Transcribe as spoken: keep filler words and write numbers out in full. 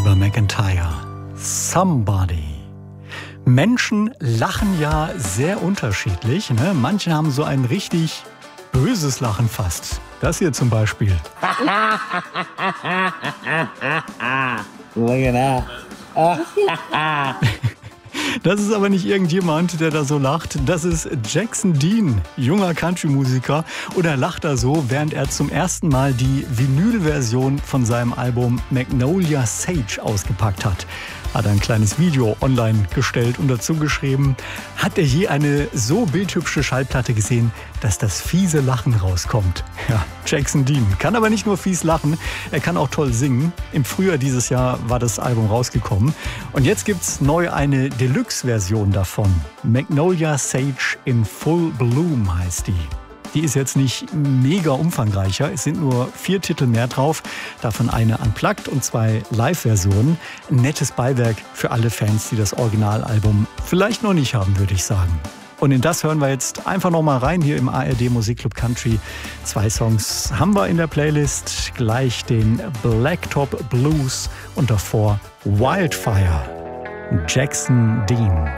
Reba McEntire. Somebody. Menschen lachen ja sehr unterschiedlich. Ne? Manche haben so ein richtig böses Lachen fast. Das hier zum Beispiel. Look at that. Das ist aber nicht irgendjemand, der da so lacht. Das ist Jackson Dean, junger Country-Musiker. Und er lacht da so, während er zum ersten Mal die Vinyl-Version von seinem Album Magnolia Sage ausgepackt hat. Hat ein kleines Video online gestellt und dazu geschrieben: Hat er je eine so bildhübsche Schallplatte gesehen, dass das fiese Lachen rauskommt? Ja, Jackson Dean kann aber nicht nur fies lachen, er kann auch toll singen. Im Frühjahr dieses Jahr war das Album rausgekommen. Und jetzt gibt's neu eine Deluxe-Version davon. Magnolia Sage in Full Bloom heißt die. Die ist jetzt nicht mega umfangreicher. Es sind nur vier Titel mehr drauf. Davon eine Unplugged und zwei Live-Versionen. Ein nettes Beiwerk für alle Fans, die das Originalalbum vielleicht noch nicht haben, würde ich sagen. Und in das hören wir jetzt einfach noch mal rein hier im A R D Musikclub Country. Zwei Songs haben wir in der Playlist. Gleich den Blacktop Blues und davor Wildfire. Jackson Dean.